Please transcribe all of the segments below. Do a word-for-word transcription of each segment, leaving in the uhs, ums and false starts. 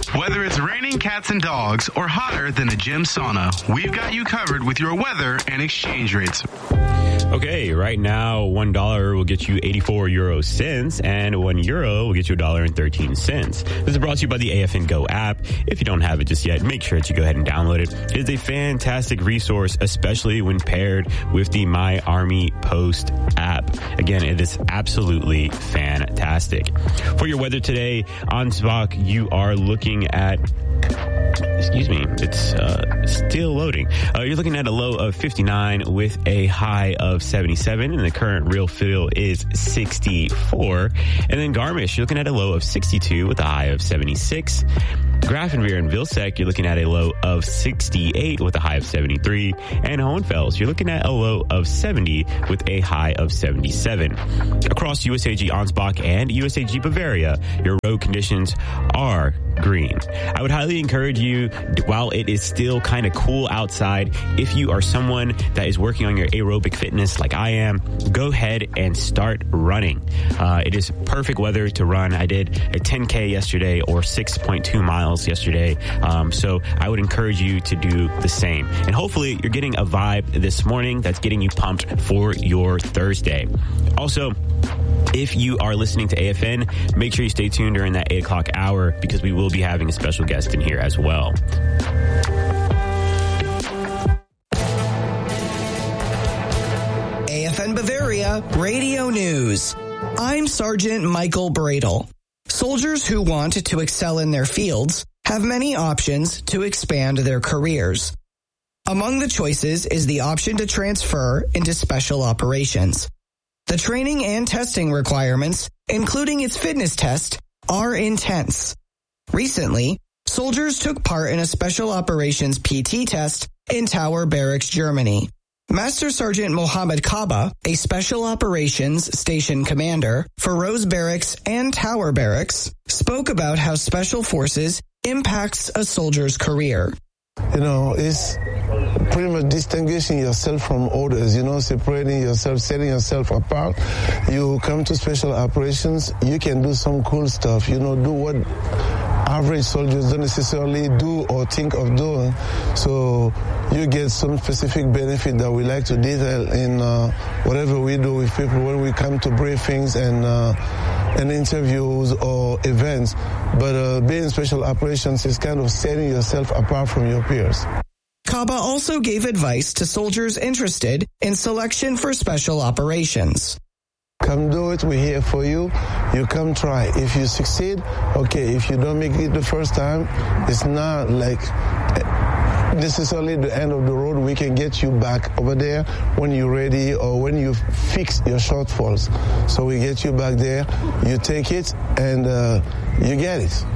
Whether it's raining cats and dogs or hotter than a gym sauna, we've got you covered with your weather and exchange rates. Okay, right now, one dollar will get you eighty-four euro cents, and one euro will get you a dollar and thirteen cents. This is brought to you by the A F N Go app. If you don't have it just yet, make sure that you go ahead and download it. It is a fantastic resource, especially when paired with the My Army Post app. Again, it is absolutely fantastic. For your weather today, on Spock, you are looking at... Excuse me, it's uh, still loading. Uh, you're looking at a low of fifty-nine with a high of seventy-seven, and the current real feel is sixty-four. And then Garmisch, you're looking at a low of sixty-two with a high of seventy-six. Grafenweer and Vilsec, you're looking at a low of sixty-eight with a high of seventy-three. And Hohenfels, you're looking at a low of seventy with a high of seventy-seven. Across U S A G Ansbach and U S A G Bavaria, your road conditions are green. I would highly encourage you, while it is still kind of cool outside, if you are someone that is working on your aerobic fitness like I am, go ahead and start running. Uh, it is perfect weather to run. I did a ten K yesterday, or six point two miles yesterday. Um, so I would encourage you to do the same. And hopefully you're getting a vibe this morning that's getting you pumped for your Thursday. Also, if you are listening to A F N, make sure you stay tuned during that eight o'clock hour, because we will be having a special guest in here as well. A F N Bavaria Radio News. I'm Sergeant Michael Bradle. Soldiers who want to excel in their fields have many options to expand their careers. Among the choices is the option to transfer into special operations. The training and testing requirements, including its fitness test, are intense. Recently, soldiers took part in a special operations P T test in Tower Barracks, Germany. Master Sergeant Mohammed Kaba, a special operations station commander for Rose Barracks and Tower Barracks, spoke about how special forces impacts a soldier's career. You know, it's pretty much distinguishing yourself from others, you know, separating yourself, setting yourself apart. You come to special operations, you can do some cool stuff, you know, do what average soldiers don't necessarily do or think of doing. So you get some specific benefit that we like to detail in uh, whatever we do with people when we come to briefings and uh, and interviews or events. But uh, being in special operations is kind of setting yourself apart from your peers. Kaba also gave advice to soldiers interested in selection for special operations. Come do it, we're here for you. You come try. If you succeed, okay. If you don't make it the first time, it's not like necessarily the end of the road. We can get you back over there when you're ready or when you fix your shortfalls. So we get you back there, you take it, and uh, you get it.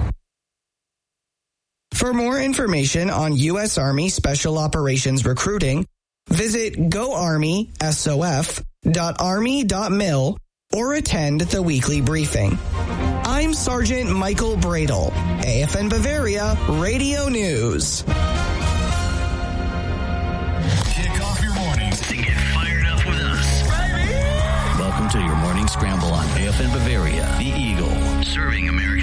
For more information on U S Army Special Operations recruiting, visit go army S O F dot army dot mil or attend the weekly briefing. I'm Sergeant Michael Bradle, A F N Bavaria Radio News. Kick off your mornings and get fired up with us. Welcome to your morning scramble on A F N Bavaria, the Eagle, serving America.